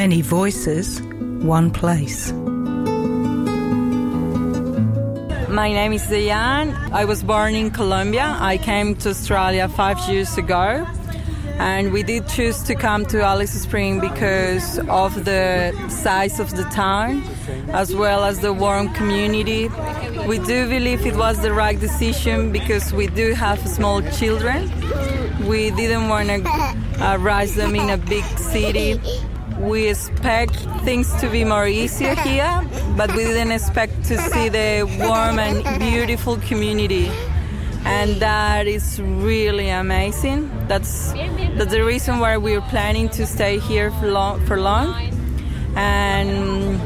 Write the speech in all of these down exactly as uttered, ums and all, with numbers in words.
Many voices, one place. My name is Zayan. I was born in Colombia. I came to Australia five years ago. And we did choose to come to Alice Springs because of the size of the town, as well as the warm community. We do believe it was the right decision because we do have small children. We didn't want to uh, raise them in a big city. We expect things to be more easier here, but we didn't expect to see the warm and beautiful community. And that is really amazing. That's that's the reason why we're planning to stay here for long. For long. And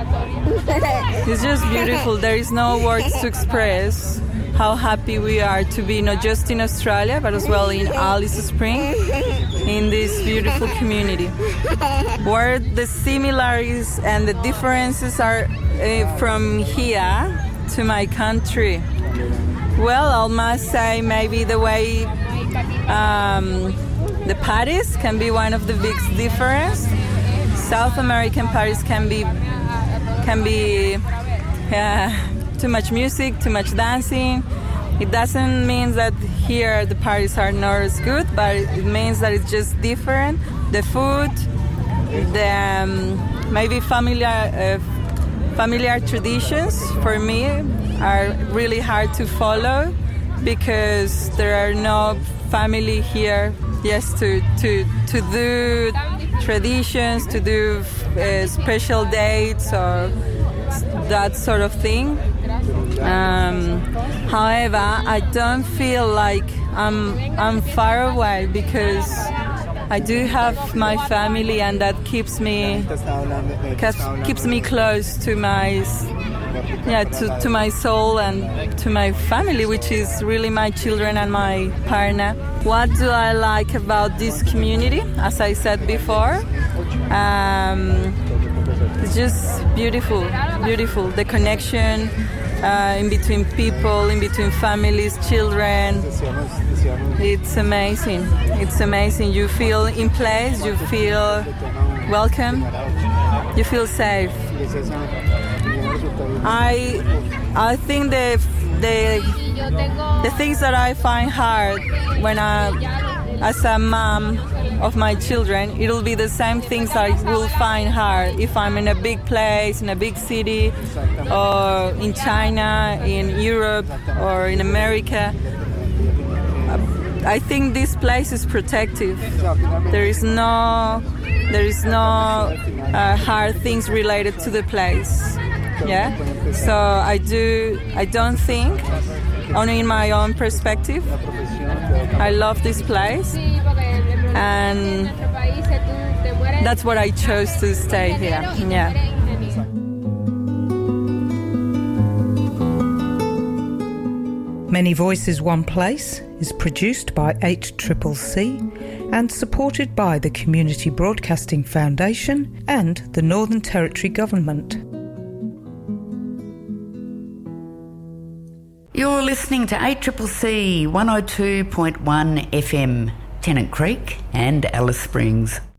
it's just beautiful. There is no words to express how happy we are to be not just in Australia, but as well in Alice Springs, in this beautiful community. Where the similarities and the differences are uh, from here to my country. Well, I must say maybe the way um, the parties can be one of the big difference. South American parties can be can be uh, too much music, too much dancing. It doesn't mean that here the parties are not as good, but it means that it's just different. The food, the um, maybe familiar uh, familiar traditions for me are really hard to follow because there are no family here, yes, to to to do traditions, to do uh, special dates or that sort of thing. Um, however, I don't feel like I'm I'm far away because I do have my family, and that keeps me keeps me close to my yeah to, to my soul and to my family, which is really my children and my partner. What do I like about this community? As I said before, um, it's just beautiful, beautiful. The connection uh, in between people, in between families, children. It's amazing. It's amazing. You feel in place. You feel welcome. You feel safe. I I think the the the things that I find hard when I, as a mom of my children, it'll be the same things I will find hard if I'm in a big place, in a big city, or in China, in Europe, or in America. I think this place is protective. There is no, there is no uh, hard things related to the place. Yeah. So I do. I don't think, only in my own perspective, I love this place, and that's what I chose to stay here. Yeah. Many Voices, One Place is produced by eight C C C and supported by the Community Broadcasting Foundation and the Northern Territory Government. You're listening to eight C C C one oh two point one F M, Tennant Creek and Alice Springs.